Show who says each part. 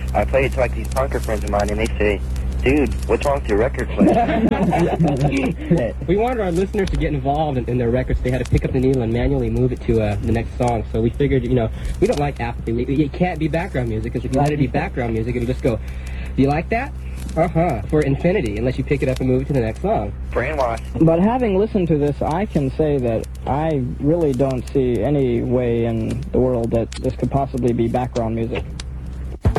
Speaker 1: I play it to like these punker friends of mine, and they say, "Dude, what's wrong with your record player?"
Speaker 2: We wanted our listeners to get involved in their records. They had to pick up the needle and manually move it to the next song. So we figured, you know, we don't like apathy. It can't be background music, because if you let it be background music, it'll just go, "Do you like that? For infinity," unless you pick it up and move it to the next song.
Speaker 1: Brainwashed.
Speaker 3: But having listened to this, I can say that I really don't see any way in the world that this could possibly be background music.